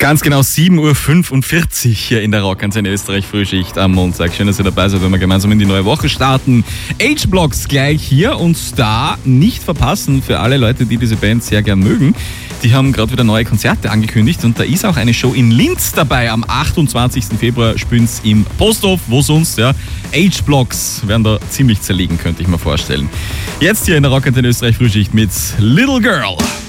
Ganz genau 7.45 Uhr hier in der Rockantenne Österreich Frühschicht am Montag. Schön, dass ihr dabei seid, wenn wir gemeinsam in die neue Woche starten. H-Blocks gleich hier und da nicht verpassen für alle Leute, die diese Band sehr gern mögen. Die haben gerade wieder neue Konzerte angekündigt und da ist auch eine Show in Linz dabei. Am 28. Februar spielen sie im Posthof, wo sonst, ja. H-Blocks werden da ziemlich zerlegen, könnte ich mir vorstellen. Jetzt hier in der Rockantenne Österreich Frühschicht mit Little Girl.